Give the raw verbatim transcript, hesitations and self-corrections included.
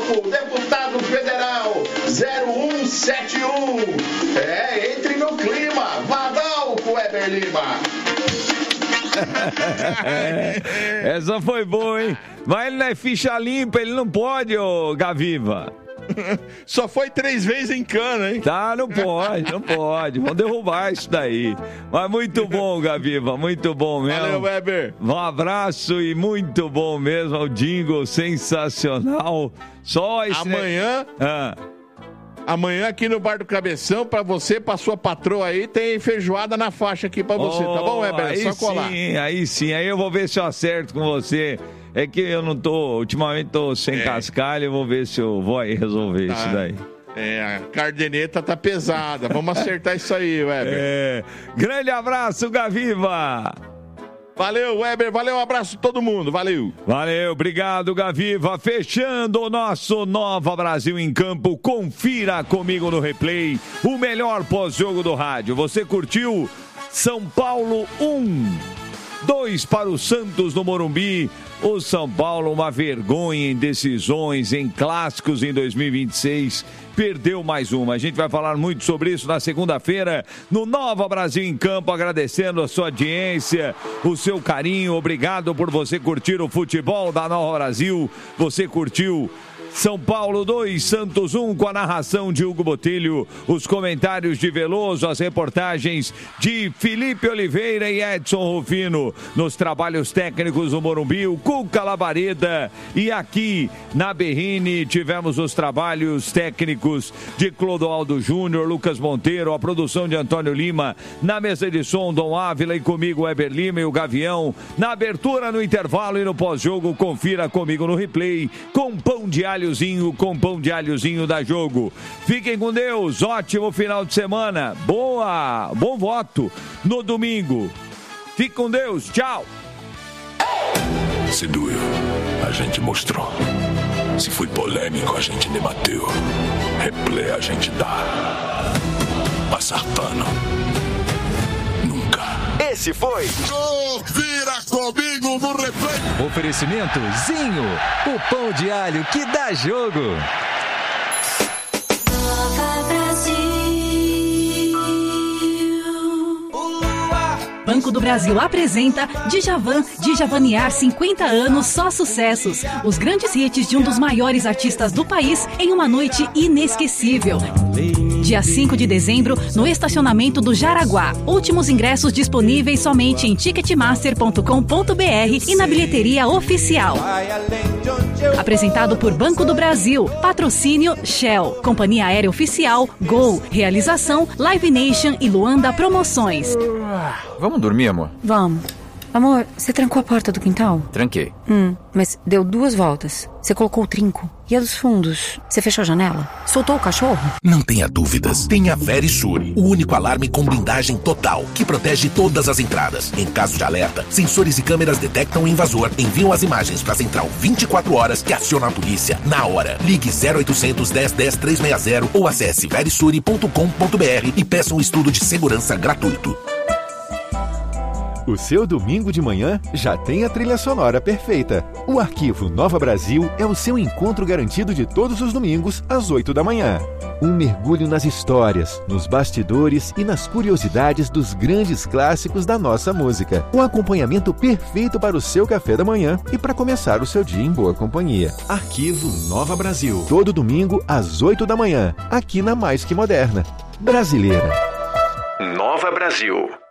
Adalco, deputado federal zero um sete um. É, entre no clima. Vadalco, Weber Lima. Essa foi boa, hein? Mas ele não é ficha limpa, ele não pode, ô Gaviva. Só foi três vezes em cana, hein? Tá, não pode, não pode. Vamos derrubar isso daí. Mas muito bom, Gaviva, muito bom mesmo. Valeu, Weber. Um abraço e muito bom mesmo. O jingle sensacional. Só esse... Amanhã... Ah. Amanhã aqui no Bar do Cabeção, pra você, pra sua patroa aí, tem feijoada na faixa aqui pra você, oh, tá bom, Weber? É só colar. Sim, aí sim, aí eu vou ver se eu acerto com você. É que eu não tô, ultimamente tô sem é. cascalho, eu vou ver se eu vou aí resolver tá. isso daí. É, a cardeneta tá pesada, vamos acertar isso aí, Weber. É, grande abraço, Gaviva! Valeu, Weber, valeu, um abraço a todo mundo, valeu. Valeu, obrigado, Gaviva. Fechando o nosso Nova Brasil em Campo, confira comigo no replay o melhor pós-jogo do rádio. Você curtiu? São Paulo um, dois para o Santos no Morumbi. O São Paulo, uma vergonha em decisões, em clássicos em dois mil e vinte e seis. Perdeu mais uma. A gente vai falar muito sobre isso na segunda-feira no Nova Brasil em Campo, agradecendo a sua audiência, o seu carinho. Obrigado por você curtir o futebol da Nova Brasil. Você curtiu São Paulo dois, Santos um, com a narração de Hugo Botelho, os comentários de Veloso, as reportagens de Felipe Oliveira e Edson Rufino, nos trabalhos técnicos do Morumbi, o Cuca Labareda, e aqui na Berrini tivemos os trabalhos técnicos de Clodoaldo Júnior, Lucas Monteiro, a produção de Antônio Lima, na mesa de som Dom Ávila e comigo Weber Lima e o Gavião, na abertura, no intervalo e no pós-jogo, confira comigo no replay, com pão de alhozinho, com pão de alhozinho da Jogo. Fiquem com Deus, ótimo final de semana, boa, bom voto no domingo. Fique com Deus, tchau. Se doeu, a gente mostrou. Se foi polêmico, a gente debateu. Replay a gente dá. Passar pano, nunca. Esse foi Confira comigo no replay. Oferecimento Zinho, o pão de alho que dá jogo. Banco do Brasil apresenta Djavan, Djavanear cinquenta anos, só sucessos. Os grandes hits de um dos maiores artistas do país em uma noite inesquecível. Dia cinco de dezembro, no estacionamento do Jaraguá. Últimos ingressos disponíveis somente em ticketmaster ponto com ponto br e na bilheteria oficial. Apresentado por Banco do Brasil. Patrocínio Shell. Companhia Aérea Oficial Gol. Realização Live Nation e Luanda Promoções. Vamos dormir, amor? Vamos. Amor, você trancou a porta do quintal? Tranquei. Hum, mas deu duas voltas. Você colocou o trinco. E a dos fundos? Você fechou a janela? Soltou o cachorro? Não tenha dúvidas. Tenha Verisure, o único alarme com blindagem total, que protege todas as entradas. Em caso de alerta, sensores e câmeras detectam o invasor, enviam as imagens para a central vinte e quatro horas que aciona a polícia na hora. Ligue zero oitocentos, dez, dez, trezentos e sessenta ou acesse verisure ponto com ponto br e peça um estudo de segurança gratuito. O seu domingo de manhã já tem a trilha sonora perfeita. O Arquivo Nova Brasil é o seu encontro garantido de todos os domingos, às oito da manhã. Um mergulho nas histórias, nos bastidores e nas curiosidades dos grandes clássicos da nossa música. Um acompanhamento perfeito para o seu café da manhã e para começar o seu dia em boa companhia. Arquivo Nova Brasil. Todo domingo, às oito da manhã, aqui na Mais Que Moderna. Brasileira. Nova Brasil.